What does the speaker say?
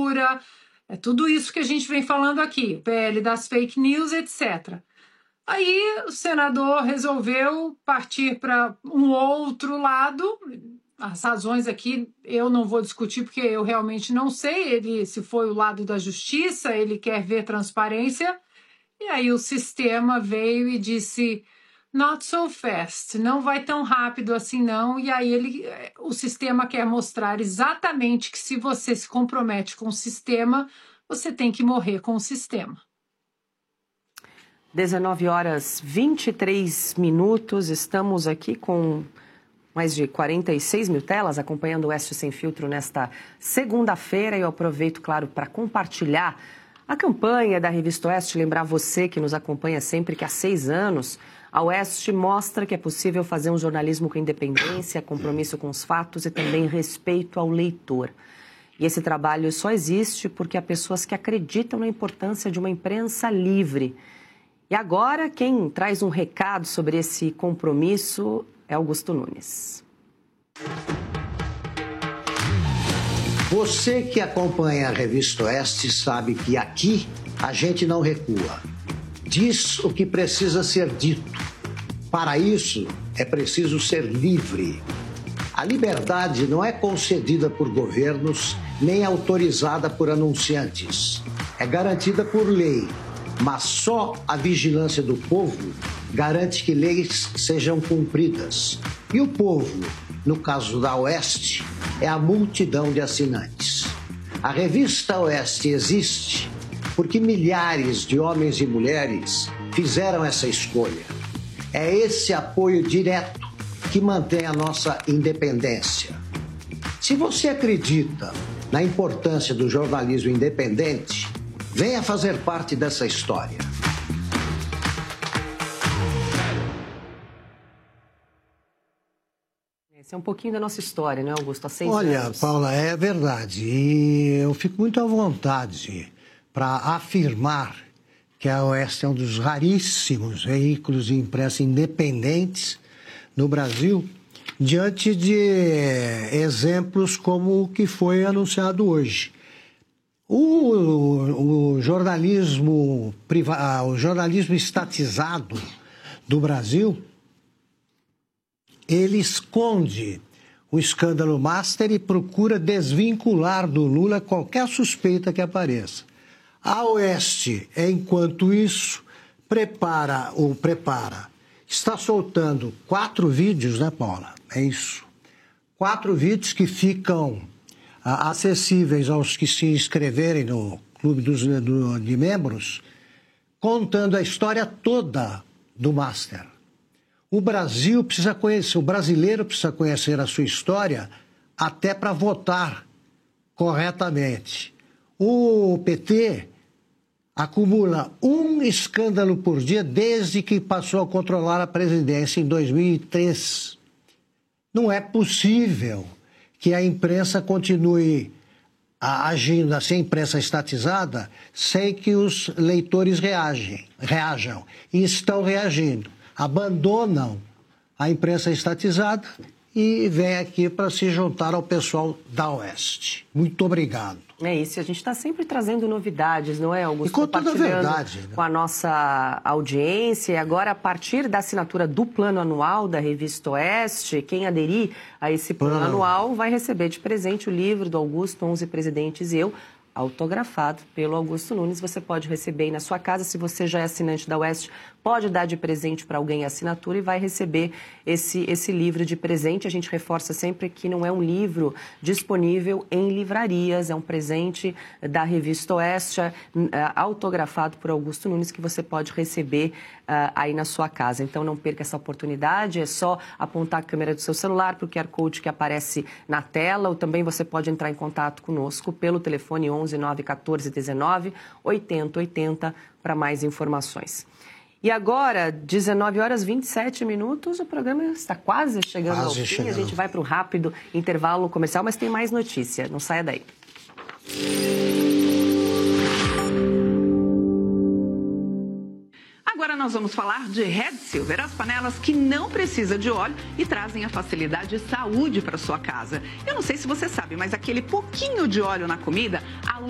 censura, é tudo isso que a gente vem falando aqui, o PL das fake news, etc. Aí o senador resolveu partir para um outro lado. As razões aqui eu não vou discutir porque eu realmente não sei ele se foi o lado da justiça, ele quer ver transparência. E aí o sistema veio e disse not so fast, não vai tão rápido assim não. E aí o sistema quer mostrar exatamente que se você se compromete com o sistema, você tem que morrer com o sistema. 19h23, estamos aqui com mais de 46 mil telas acompanhando o Oeste Sem Filtro nesta segunda-feira. E eu aproveito, claro, para compartilhar a campanha da Revista Oeste, lembrar você que nos acompanha sempre que há 6 anos a Oeste mostra que é possível fazer um jornalismo com independência, compromisso com os fatos e também respeito ao leitor. E esse trabalho só existe porque há pessoas que acreditam na importância de uma imprensa livre. E agora, quem traz um recado sobre esse compromisso é Augusto Nunes. Você que acompanha a Revista Oeste sabe que aqui a gente não recua. Diz o que precisa ser dito. Para isso, é preciso ser livre. A liberdade não é concedida por governos nem autorizada por anunciantes. É garantida por lei, mas só a vigilância do povo garante que leis sejam cumpridas. E o povo, no caso da Oeste, é a multidão de assinantes. A Revista Oeste existe porque milhares de homens e mulheres fizeram essa escolha. É esse apoio direto que mantém a nossa independência. Se você acredita na importância do jornalismo independente, venha fazer parte dessa história. Esse é um pouquinho da nossa história, não é, Augusto? Há 6 Olha, anos. Paula, é verdade. E eu fico muito à vontade para afirmar que a Oeste é um dos raríssimos veículos de imprensa independentes no Brasil, diante de exemplos como o que foi anunciado hoje. O jornalismo estatizado do Brasil, ele esconde o escândalo Master e procura desvincular do Lula qualquer suspeita que apareça. A Oeste, enquanto isso, prepara. Está soltando 4 vídeos, né, Paula? É isso. 4 vídeos que ficam acessíveis aos que se inscreverem no Clube de Membros, contando a história toda do Master. O Brasil precisa conhecer, o brasileiro precisa conhecer a sua história até para votar corretamente. O PT acumula um escândalo por dia desde que passou a controlar a presidência em 2003. Não é possível que a imprensa continue agindo assim, a imprensa estatizada, sem que os leitores reajam. E estão reagindo. Abandonam a imprensa estatizada e vêm aqui para se juntar ao pessoal da Oeste. Muito obrigado. É isso, a gente está sempre trazendo novidades, não é, Augusto? E com toda a verdade, né? Com a nossa audiência. E agora, a partir da assinatura do Plano Anual da Revista Oeste, quem aderir a esse plano anual vai receber de presente o livro do Augusto, 11 Presidentes e Eu, autografado pelo Augusto Nunes. Você pode receber aí na sua casa. Se você já é assinante da Oeste, pode dar de presente para alguém a assinatura e vai receber esse livro de presente. A gente reforça sempre que não é um livro disponível em livrarias, é um presente da Revista Oeste, autografado por Augusto Nunes, que você pode receber aí na sua casa. Então não perca essa oportunidade, é só apontar a câmera do seu celular para o QR Code que aparece na tela, ou também você pode entrar em contato conosco pelo telefone 11 914 19 80 80 para mais informações. E agora, 19h27, o programa está quase chegando ao fim. A gente vai para o rápido intervalo comercial, mas tem mais notícia. Não saia daí. Agora nós vamos falar de Red Silver, as panelas que não precisam de óleo e trazem a facilidade e saúde para sua casa. Eu não sei se você sabe, mas aquele pouquinho de óleo na comida